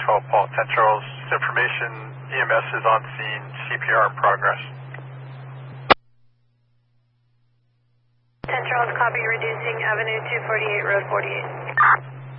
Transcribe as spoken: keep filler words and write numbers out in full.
twelve, Paul, ten Charles. Information, E M S is on scene, C P R in progress. ten Charles, copy, reducing Avenue two forty-eight, Road forty-eight.